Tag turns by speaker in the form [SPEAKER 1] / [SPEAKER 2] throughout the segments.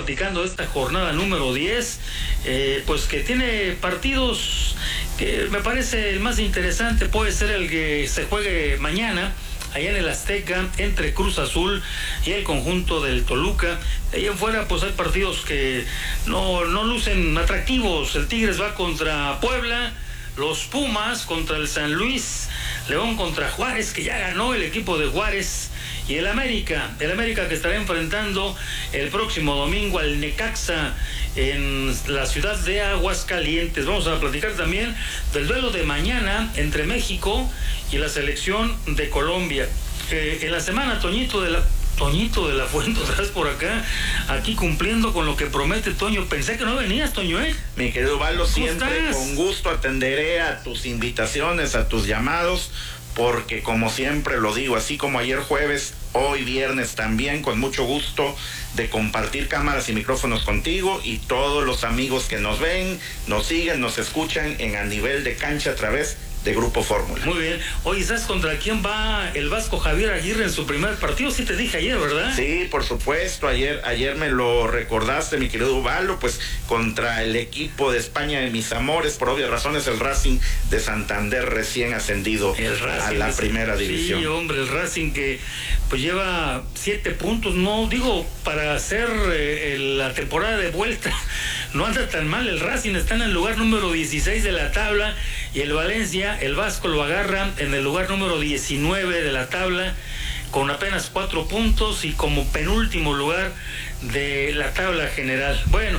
[SPEAKER 1] platicando de esta jornada número 10, pues que tiene partidos que me parece el más interesante puede ser el que se juegue mañana allá en el Azteca, entre Cruz Azul y el conjunto del Toluca. De ahí en fuera, pues hay partidos que no lucen atractivos. El Tigres va contra Puebla, los Pumas contra el San Luis, León contra Juárez, que ya ganó el equipo de Juárez, y el América que estará enfrentando el próximo domingo al Necaxa en la ciudad de Aguascalientes. Vamos a platicar también del duelo de mañana entre México y la selección de Colombia. En la semana, Toñito de la Fuente, estás por acá, aquí cumpliendo con lo que promete, Toño. Pensé que no venías, Toño, ¿eh?
[SPEAKER 2] Mi querido Valdo, siempre con gusto atenderé a tus invitaciones, a tus llamados, porque como siempre lo digo, así como ayer jueves, hoy viernes también, con mucho gusto de compartir cámaras y micrófonos contigo y todos los amigos que nos ven, nos siguen, nos escuchan en A Nivel de Cancha a través de Grupo Fórmula.
[SPEAKER 1] Muy bien. Oye, ¿sabes contra quién va el Vasco Javier Aguirre en su primer partido? Sí te dije ayer, ¿verdad?
[SPEAKER 2] Sí, por supuesto. Ayer me lo recordaste, mi querido Ubaldo, pues contra el equipo de España de mis amores, por obvias razones, el Racing de Santander, recién ascendido a la primera división.
[SPEAKER 1] Sí, hombre, el Racing que pues lleva 7 puntos, no digo para hacer la temporada de vuelta, no anda tan mal. El Racing está en el lugar número 16 de la tabla y el Valencia, el Vasco, lo agarra en el lugar número 19 de la tabla con apenas 4 puntos y como penúltimo lugar de la tabla general. Bueno,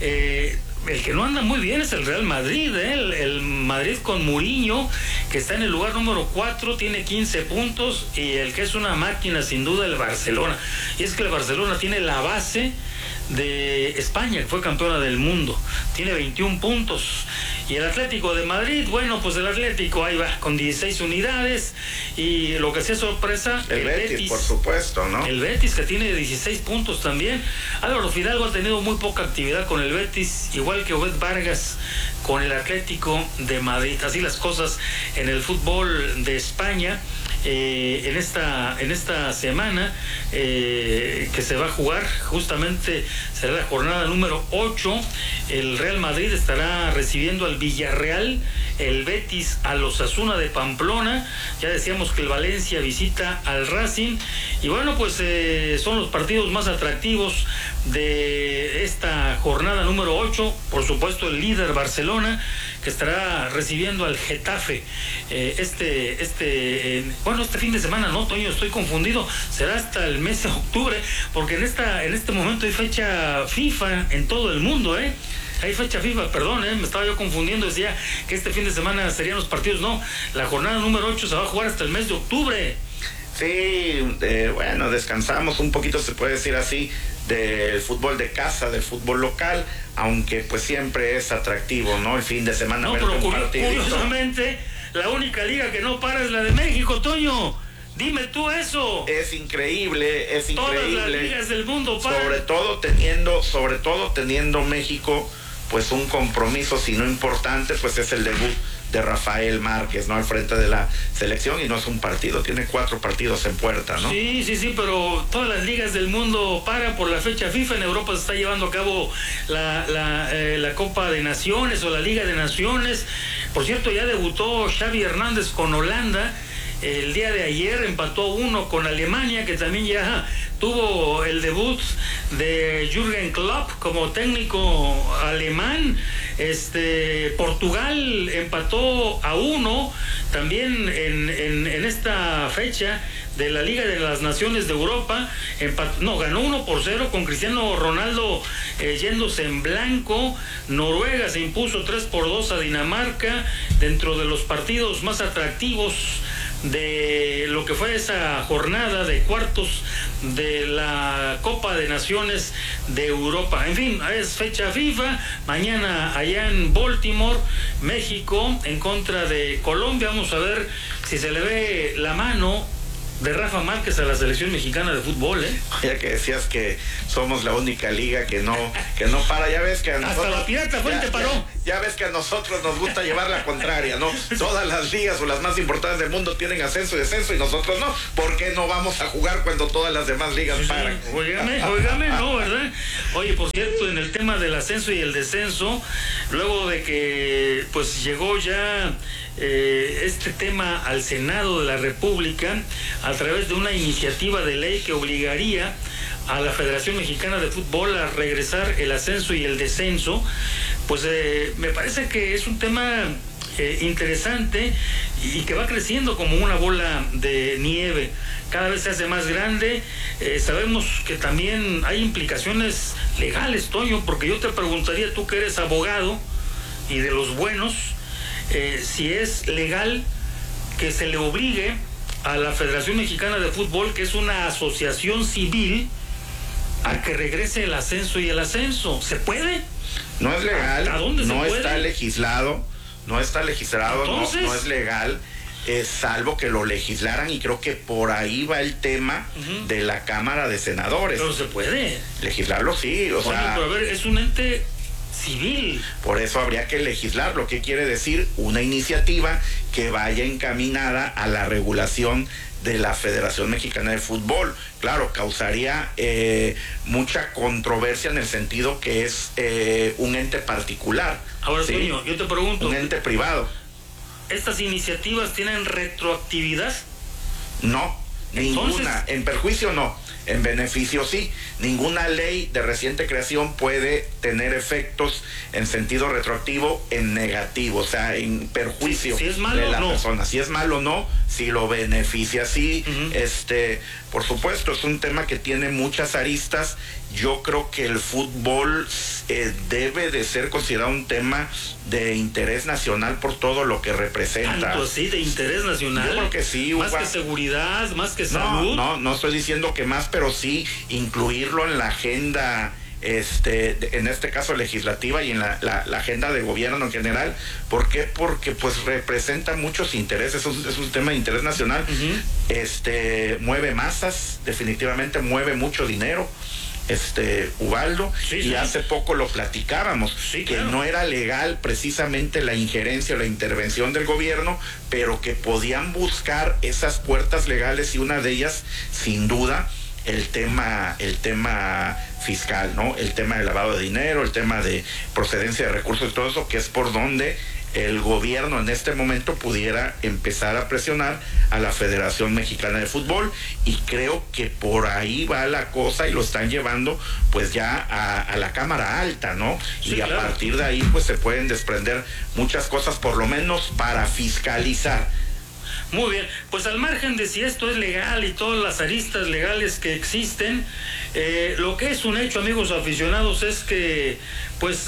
[SPEAKER 1] el que no anda muy bien es el Real Madrid, el Madrid con Mourinho, que está en el lugar número 4, tiene 15 puntos, y el que es una máquina sin duda el Barcelona. Y es que el Barcelona tiene la base de España, que fue campeona del mundo, tiene 21 puntos. Y el Atlético de Madrid, bueno, pues el Atlético ahí va con 16 unidades, y lo que sí es sorpresa,
[SPEAKER 2] el Betis, por supuesto, ¿no?
[SPEAKER 1] El Betis, que tiene 16 puntos también. Álvaro Fidalgo ha tenido muy poca actividad con el Betis, igual que Obed Vargas con el Atlético de Madrid. Así las cosas en el fútbol de España. En esta semana que se va a jugar, justamente será la jornada número 8. El Real Madrid estará recibiendo al Villarreal, el Betis a los Osasuna de Pamplona. Ya decíamos que el Valencia visita al Racing, y bueno, pues son los partidos más atractivos de esta jornada número 8. Por supuesto, el líder Barcelona, que estará recibiendo al Getafe este fin de semana, no, Toño, estoy confundido, será hasta el mes de octubre, porque en este momento hay fecha FIFA en todo el mundo, hay fecha FIFA, perdón, me estaba yo confundiendo, decía que este fin de semana serían los partidos. No, la jornada número 8 se va a jugar hasta el mes de octubre.
[SPEAKER 2] Sí, bueno, descansamos un poquito, se puede decir así, del fútbol de casa, del fútbol local, aunque pues siempre es atractivo, ¿no? El fin de semana.
[SPEAKER 1] No, pero curiosamente, la única liga que no para es la de México, Toño. Dime tú eso.
[SPEAKER 2] Es increíble.
[SPEAKER 1] Todas las ligas del mundo paran.
[SPEAKER 2] Sobre todo teniendo México, pues un compromiso, si no importante, pues es el debut de Rafael Márquez, ¿no? Al frente de la selección, y no es un partido, tiene 4 partidos en puerta, ¿no?
[SPEAKER 1] Sí, pero todas las ligas del mundo paran por la fecha FIFA. En Europa se está llevando a cabo la Copa de Naciones o la Liga de Naciones. Por cierto, ya debutó Xavi Hernández con Holanda. El día de ayer empató 1 con Alemania, que también ya tuvo el debut de Jürgen Klopp como técnico alemán. Portugal empató a 1 también en esta fecha de la Liga de las Naciones de Europa. Ganó 1-0 con Cristiano Ronaldo yéndose en blanco. Noruega se impuso 3-2 a Dinamarca, dentro de los partidos más atractivos de lo que fue esa jornada de cuartos de la Copa de Naciones de Europa. En fin, es fecha FIFA. Mañana allá en Baltimore, México en contra de Colombia. Vamos a ver si se le ve la mano de Rafa Márquez a la selección mexicana de fútbol, ¿eh?
[SPEAKER 2] Ya que decías que somos la única liga que no para, ya ves que a nosotros,
[SPEAKER 1] hasta la Pirata Fuente paró.
[SPEAKER 2] Ya ves que a nosotros nos gusta llevar la contraria, ¿no? Todas las ligas o las más importantes del mundo tienen ascenso y descenso y nosotros no. ¿Por qué no vamos a jugar cuando todas las demás ligas paran?
[SPEAKER 1] Óigame, no, ¿verdad? Oye, por cierto, en el tema del ascenso y el descenso, luego de que pues llegó ya este tema al Senado de la República a través de una iniciativa de ley que obligaría a la Federación Mexicana de Fútbol a regresar el ascenso y el descenso, pues me parece que es un tema interesante y que va creciendo como una bola de nieve, cada vez se hace más grande. Sabemos que también hay implicaciones legales, Toño, porque yo te preguntaría, tú que eres abogado y de los buenos, si es legal que se le obligue a la Federación Mexicana de Fútbol, que es una asociación civil, a que regrese el ascenso y el ascenso. ¿Se puede?
[SPEAKER 2] No es legal.
[SPEAKER 1] ¿A dónde se puede?
[SPEAKER 2] Está legislado, no es legal, salvo que lo legislaran, y creo que por ahí va el tema de la Cámara de Senadores.
[SPEAKER 1] Pero se puede.
[SPEAKER 2] Legislarlo sí, sea...
[SPEAKER 1] Pero a ver, es un ente civil.
[SPEAKER 2] Por eso habría que legislarlo. ¿Qué quiere decir? Una iniciativa que vaya encaminada a la regulación de la Federación Mexicana de Fútbol. Claro, causaría mucha controversia en el sentido que es un ente particular.
[SPEAKER 1] Ahora,
[SPEAKER 2] ¿sí?
[SPEAKER 1] Toño, yo te pregunto,
[SPEAKER 2] un ente privado.
[SPEAKER 1] ¿Estas iniciativas tienen retroactividad?
[SPEAKER 2] No, ninguna.
[SPEAKER 1] Entonces,
[SPEAKER 2] en perjuicio no, en beneficio sí. Ninguna ley de reciente creación puede tener efectos en sentido retroactivo en negativo, o sea, en perjuicio
[SPEAKER 1] si es malo,
[SPEAKER 2] de la
[SPEAKER 1] no.
[SPEAKER 2] persona. Si es malo, no. Si lo beneficia, sí. Por supuesto, es un tema que tiene muchas aristas. Yo creo que el fútbol debe de ser considerado un tema de interés nacional por todo lo que representa.
[SPEAKER 1] ¿Tanto así de interés nacional?
[SPEAKER 2] Yo creo que sí.
[SPEAKER 1] ¿Más que seguridad, más que salud?
[SPEAKER 2] No estoy diciendo que más, pero sí incluirlo en la agenda, en este caso legislativa, y en la agenda de gobierno en general. ¿Por qué? Porque pues representa muchos intereses, es un tema de interés nacional. Mueve masas, definitivamente mueve mucho dinero, Ubaldo, y hace poco lo platicábamos, que claro, no era legal precisamente la injerencia o la intervención del gobierno, pero que podían buscar esas puertas legales, y una de ellas, sin duda, el tema fiscal, ¿no? El tema de lavado de dinero, el tema de procedencia de recursos y todo eso, que es por donde el gobierno en este momento pudiera empezar a presionar a la Federación Mexicana de Fútbol, y creo que por ahí va la cosa, y lo están llevando pues ya a la Cámara Alta, ¿no? Sí, y a partir de ahí pues se pueden desprender muchas cosas, por lo menos para fiscalizar.
[SPEAKER 1] Muy bien, pues al margen de si esto es legal y todas las aristas legales que existen, lo que es un hecho, amigos aficionados, es que pues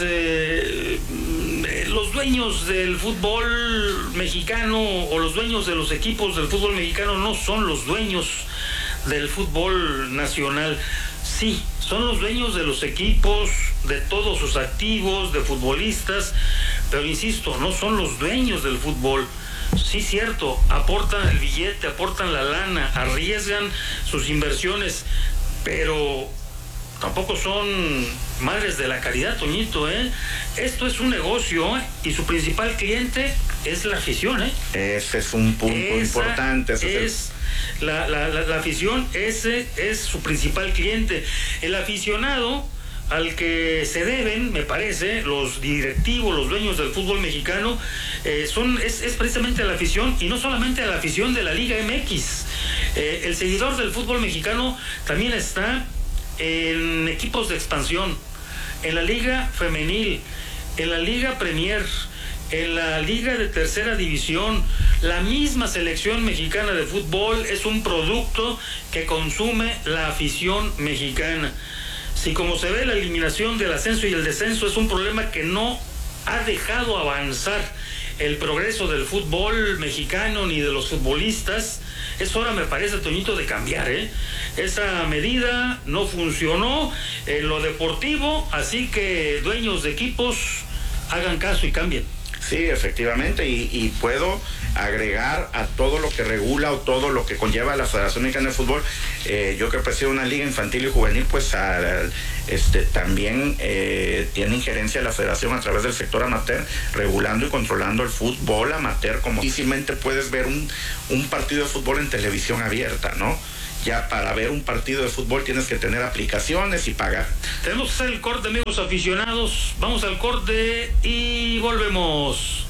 [SPEAKER 1] los dueños del fútbol mexicano, o los dueños de los equipos del fútbol mexicano, no son los dueños del fútbol nacional. Sí, son los dueños de los equipos, de todos sus activos, de futbolistas, pero insisto, no son los dueños del fútbol. Sí, cierto, aportan el billete, aportan la lana, arriesgan sus inversiones, pero tampoco son madres de la caridad, Toñito, ¿eh? Esto es un negocio, y su principal cliente es la afición, ¿eh?
[SPEAKER 2] Ese es un punto importante.
[SPEAKER 1] La afición, ese es su principal cliente. El aficionado al que se deben, me parece, los directivos, los dueños del fútbol mexicano, es precisamente a la afición, y no solamente a la afición de la Liga MX. El seguidor del fútbol mexicano también está en equipos de expansión, en la Liga Femenil, en la Liga Premier, en la Liga de Tercera División. La misma selección mexicana de fútbol es un producto que consume la afición mexicana. Si como se ve, la eliminación del ascenso y el descenso es un problema que no ha dejado avanzar el progreso del fútbol mexicano ni de los futbolistas, es hora, me parece, Toñito, de cambiar, ¿eh? Esa medida no funcionó en lo deportivo, así que dueños de equipos, hagan caso y cambien.
[SPEAKER 2] Sí, efectivamente, y puedo agregar a todo lo que regula o todo lo que conlleva la Federación Mexicana de Fútbol. Yo que presido una liga infantil y juvenil, pues también tiene injerencia la Federación a través del sector amateur, regulando y controlando el fútbol amateur. Como difícilmente puedes ver un partido de fútbol en televisión abierta, ¿no? Ya para ver un partido de fútbol tienes que tener aplicaciones y pagar.
[SPEAKER 1] Tenemos que hacer el corte, amigos aficionados. Vamos al corte y volvemos.